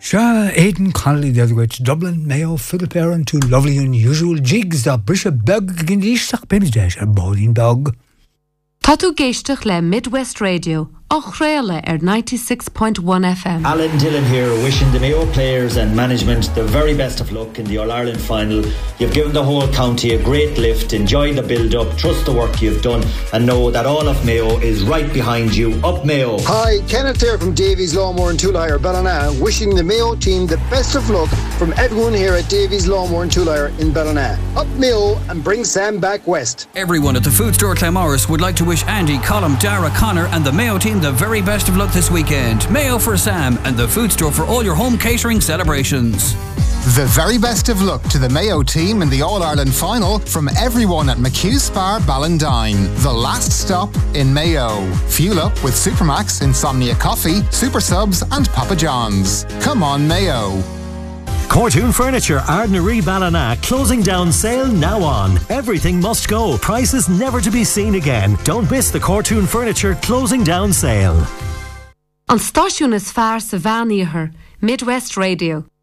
Sure, Aidan Connolly the other way to Dublin, Mayo, Philip Aaron, two lovely unusual jigs, the Bishop Bug, Gindishach Benedish, or Bowling Bug. Tatu Geistach le Midwest Radio, Ochraile 96.1 FM. Alan Dillon here, wishing the Mayo players and management the very best of luck in the All-Ireland final. You've given the whole county a great lift. Enjoy the build-up, trust the work you've done, and know that all of Mayo is right behind you. Up Mayo! Hi, Kenneth here from Davies Lawnmower in Toolhire, Ballina, wishing the Mayo team the best of luck from everyone here at Davies Lawnmower in Toolhire in Ballina. Up Mayo and bring Sam back west. Everyone at the food store Claremorris would like to wish Andy, Colm, Dara, Connor and the Mayo team the very best of luck this weekend. Mayo for Sam and the food store for all your home catering celebrations. The very best of luck to the Mayo team in the All-Ireland final from everyone at McHugh Spar Ballindine. The last stop in Mayo. Fuel up with Supermax, Insomnia Coffee, Super Subs and Papa John's. Come on Mayo. Cortoon Furniture, Ardnaree Ballina, closing down sale now on. Everything must go. Prices never to be seen again. Don't miss the Cortoon Furniture closing down sale. An stáisiún is fearr sa bhainíthe, Midwest Radio.